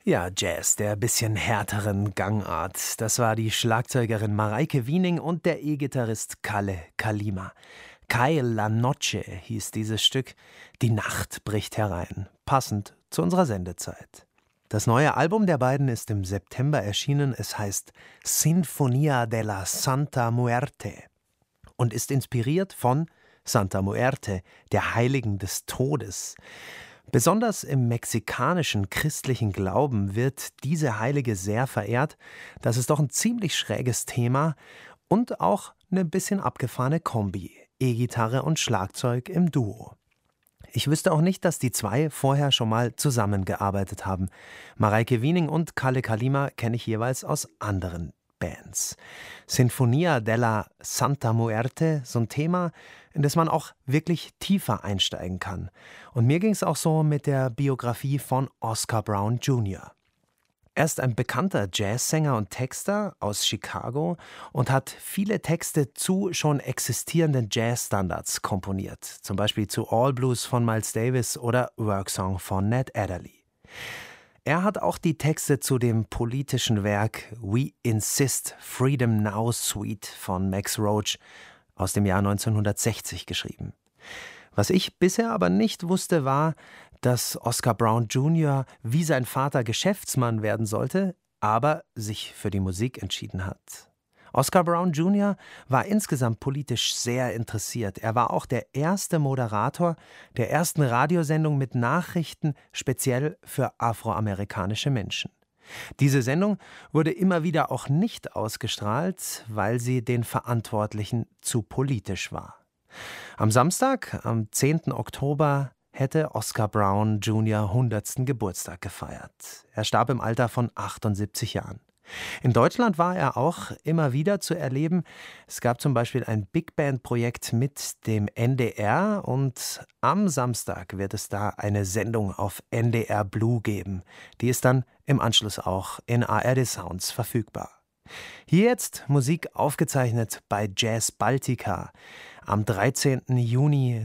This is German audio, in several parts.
Ja, Jazz der bisschen härteren Gangart. Das war die Schlagzeugerin Mareike Wiening und der E-Gitarrist Kalle Kalima. Cae la noche hieß dieses Stück. Die Nacht bricht herein. Passend zu unserer Sendezeit. Das neue Album der beiden ist im September erschienen. Es heißt Sinfonia della Santa Muerte und ist inspiriert von Santa Muerte, der Heiligen des Todes. Besonders im mexikanischen christlichen Glauben wird diese Heilige sehr verehrt. Das ist doch ein ziemlich schräges Thema und auch eine bisschen abgefahrene Kombi. E-Gitarre und Schlagzeug im Duo. Ich wüsste auch nicht, dass die zwei vorher schon mal zusammengearbeitet haben. Mareike Wiening und Kalle Kalima kenne ich jeweils aus anderen Bands. Sinfonia della Santa Muerte, so ein Thema, in das man auch wirklich tiefer einsteigen kann. Und mir ging es auch so mit der Biografie von Oscar Brown Jr. Er ist ein bekannter Jazzsänger und Texter aus Chicago und hat viele Texte zu schon existierenden Jazzstandards komponiert. Zum Beispiel zu All Blues von Miles Davis oder Work Song von Ned Adderley. Er hat auch die Texte zu dem politischen Werk We Insist Freedom Now Suite von Max Roach aus dem Jahr 1960 geschrieben. Was ich bisher aber nicht wusste, war, dass Oscar Brown Jr. wie sein Vater Geschäftsmann werden sollte, aber sich für die Musik entschieden hat. Oscar Brown Jr. war insgesamt politisch sehr interessiert. Er war auch der erste Moderator der ersten Radiosendung mit Nachrichten speziell für afroamerikanische Menschen. Diese Sendung wurde immer wieder auch nicht ausgestrahlt, weil sie den Verantwortlichen zu politisch war. Am Samstag, am 10. Oktober, hätte Oscar Brown Jr. 100. Geburtstag gefeiert. Er starb im Alter von 78 Jahren. In Deutschland war er auch immer wieder zu erleben. Es gab zum Beispiel ein Big-Band-Projekt mit dem NDR und am Samstag wird es da eine Sendung auf NDR Blue geben. Die ist dann im Anschluss auch in ARD Sounds verfügbar. Hier jetzt Musik aufgezeichnet bei Jazz Baltica am 13. Juni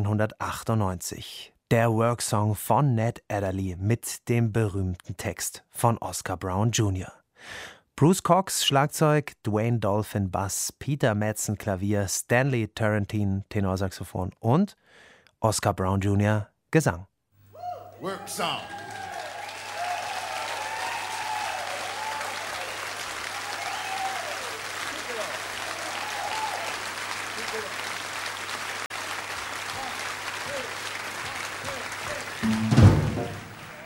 1998. Der Worksong von Ned Adderley mit dem berühmten Text von Oscar Brown Jr. Bruce Cox Schlagzeug, Dwayne Dolphin Bass, Peter Madsen Klavier, Stanley Turrentine Tenorsaxophon und Oscar Brown Jr. Gesang. Work song.